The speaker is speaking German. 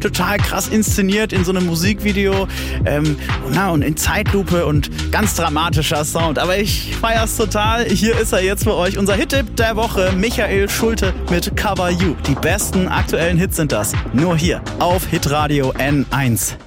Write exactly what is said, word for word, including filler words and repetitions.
total krass inszeniert in so einem Musikvideo. Ähm, na, und in Zeitlupe und ganz dramatischer Sound. Aber ich feier's total. Hier ist er jetzt für euch. Unser Hit-Tipp der Woche, Michael Schulte mit Cover You. Die besten aktuellen Hits sind das. Nur hier auf Hitradio N eins.